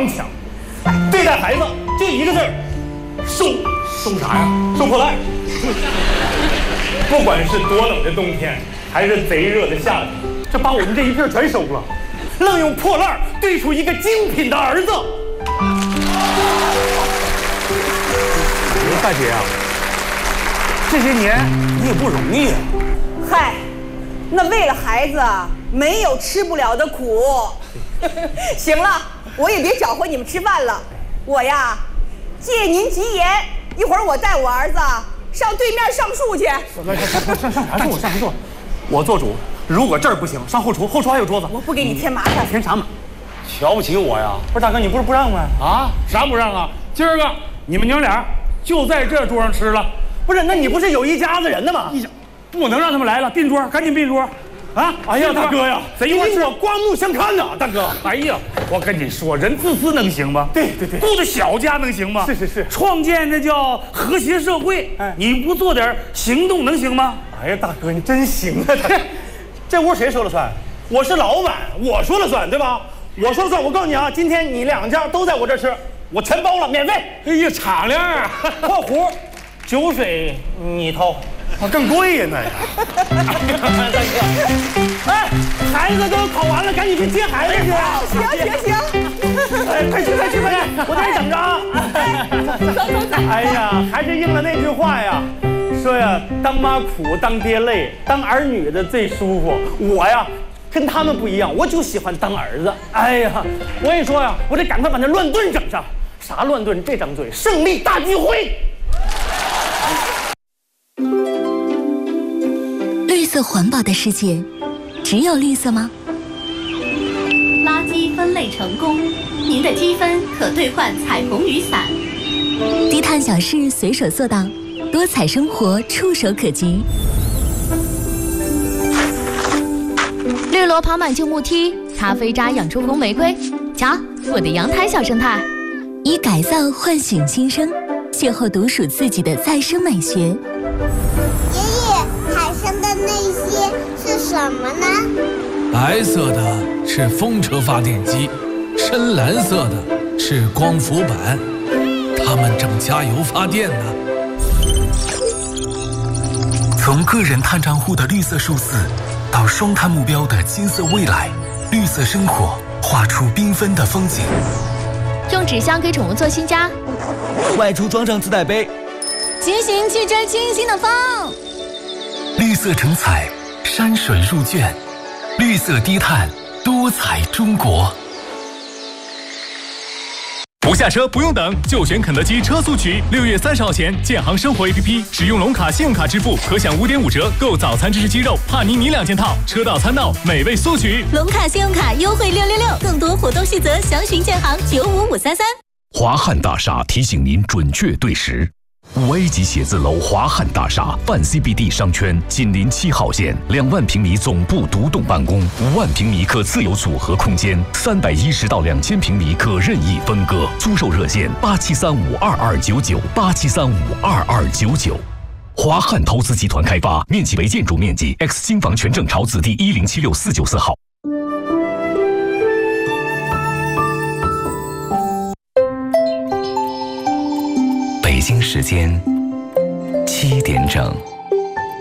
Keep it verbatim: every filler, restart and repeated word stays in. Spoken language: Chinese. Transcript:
刚强。对待孩子就一个字儿，收。收啥呀？收破烂。不管是多冷的冬天，还是贼热的夏天，这把我们这一片全收了，愣用破烂堆出一个精品的儿子。大姐啊，这些年你也不容易啊。 嗨，那为了孩子，没有吃不了的苦。行了，我也别搅和你们吃饭了。我呀，借您吉言，一会儿我带我儿子上对面上树去。 上上上啥树？上啥树？我做主。如果这儿不行，上后厨，后厨还有桌子。 我不给你添麻烦。 添啥麻？ 瞧不起我呀？ 不是大哥，你不是不让吗？ 啊？啥不让啊？今儿个你们娘俩就在这桌上吃了。 不是，那你不是有一家子人的吗？ 不能让他们来了，并桌，赶紧并桌。啊！ 哎呀，大哥呀， 贼一会儿我刮目相看呐，大哥。 哎呀，我跟你说，人自私能行吗？ 对对对， 顾着小家能行吗？ 是是是， 创建那叫和谐社会。哎，你不做点行动能行吗？ 哎呀，大哥你真行啊！这屋谁说了算？我是老板，我说了算，对吧？我说了算。我告诉你啊，今天你两家都在我这吃，我全包了，免费。 哎呀，敞亮啊！ 括弧，酒水你掏。啊，更贵呀那呀！哎，孩子都考完了，赶紧去接孩子去。 行行行， 哎，快去快去快去，我在这等着啊！ 走走走。 哎呀，还是应了那句话呀，说呀，当妈苦，当爹累，当儿女的最舒服。我呀，跟他们不一样，我就喜欢当儿子。哎呀，我跟你说呀，我得赶快把那乱炖整上。啥乱炖？这张嘴，胜利大聚会。 绿色环保的世界，只有绿色吗？ 垃圾分类成功，您的积分可兑换彩虹雨伞。 低碳小事随手做到，多彩生活触手可及。 绿萝跑满旧木梯，咖啡渣养出红玫瑰。瞧，我的阳台小生态。 以改造唤醒新生，邂逅独属自己的再生美学。 爷爷，海上的那些是什么呢？ 白色的是风车发电机，深蓝色的是光伏板，它们正加油发电呢。 从个人碳账户的绿色数字，到双碳目标的金色未来，绿色生活画出缤纷的风景。 用纸箱给宠物做新家， 外出装上自带杯， 骑行去追清新的风。 绿色成彩，山水入卷，绿色低碳，多彩中国。 不下车不用等，就选肯德基车速取。六月三十号前，建行生活 A P P 使用龙卡信用卡支付，可享五点五折购早餐芝士鸡肉、帕尼尼两件套，车到餐到，美味速取。 龙卡信用卡优惠六六六，更多活动细则详询建行九五五三三。 华汉大厦提醒您准确对时。五 A 级写字楼华汉大厦半 C B D 商圈，紧邻七号线，两万平米总部独栋办公，五万平米可自由组合空间，三百一十到两千平米可任意分割。租售热线八七三五二二九九八七三五二二九九。华汉投资集团开发，面积为建筑面积 X 新房权证朝字第一零七六四九四号。 北京时间七点整。